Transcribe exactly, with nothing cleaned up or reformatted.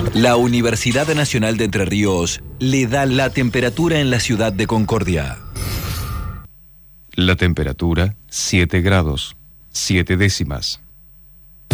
La Universidad Nacional de Entre Ríos le da la temperatura en la ciudad de Concordia. La temperatura, siete grados, siete décimas.